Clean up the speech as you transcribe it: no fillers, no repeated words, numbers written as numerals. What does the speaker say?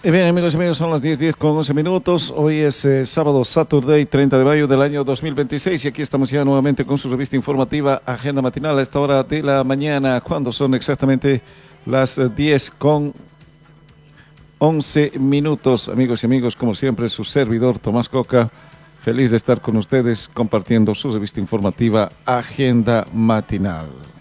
Bien, amigos y amigos, son las 10:10 con 11 minutos. Hoy es sábado, Saturday, 30 de mayo del año 2026. Y aquí estamos ya nuevamente con su revista informativa Agenda Matinal a esta hora de la mañana, cuando son exactamente las 10 con 11 minutos. Amigos y amigos, como siempre, su servidor Tomás Coca, feliz de estar con ustedes compartiendo su revista informativa Agenda Matinal.